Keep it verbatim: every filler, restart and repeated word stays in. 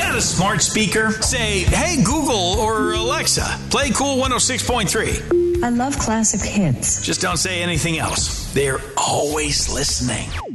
Get a smart speaker. Say, hey, Google or Alexa, play Cool one oh six point three. I love classic hits. Just don't say anything else. They're always listening.